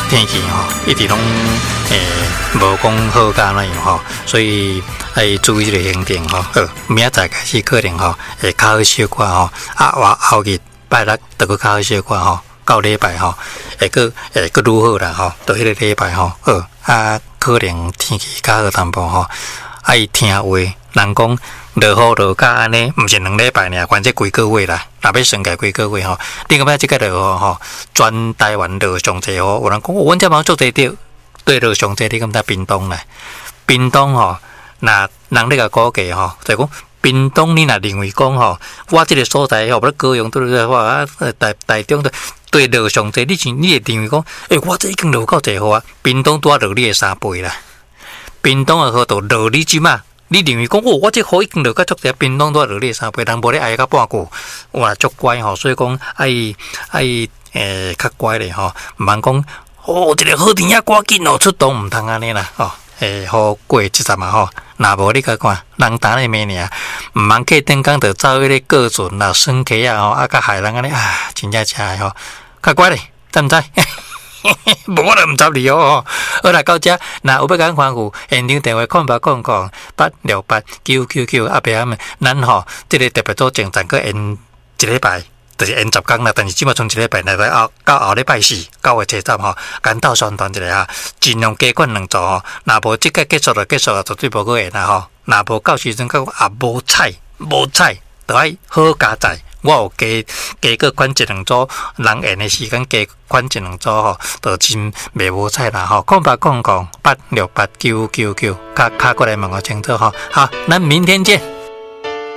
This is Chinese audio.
天气一直拢无讲好甲那样所以要注意这个行程明仔载开始可能会较好小可后日拜六就搁较好小可到礼拜会搁愈好啦到迄个礼拜可能天气较好淡薄爱听话，人讲落雨落甲安尼，毋是2礼拜尔，反正规个月啦。若要算计规个月你感觉即个落雨全台湾落上济有人讲阮遮嘛做济着，对落上济你感觉屏东啦？屏东若人咧甲估计就讲屏东你若认为讲我即个所在无咧高雄对台中对落上济，你会认为讲我这已经落够济雨啊？屏东拄啊落你的3倍啦。屏东的雨都落你即嘛？你认为讲我这雨已经落到足济，屏东都落你3倍，人无咧挨到半句，哇足乖所以讲爱较乖咧毋通讲一个好天啊，赶紧出动，毋通安尼啦雨过即阵嘛若无你甲看人打咧咩尔，毋通过顶工就走迄个过船啦、酸溪甲害人安尼真正正较乖咧，知毋知？无我就毋知你好啦，到遮若有要甲欢呼，现场电话0888-868-999后壁咱即个特别组前站个延一礼拜，就是延10天啦。但是即马剩一礼拜，到后礼拜4、9月7站简单宣传一下尽量加管2组若无即个结束了，绝对无去下啦若无到时阵讲无菜，就爱好加载。我有加个款1、2组，人演的时间加款1、2组就真袂无彩啦0888-868-999，卡过来问我清楚好，咱明天见。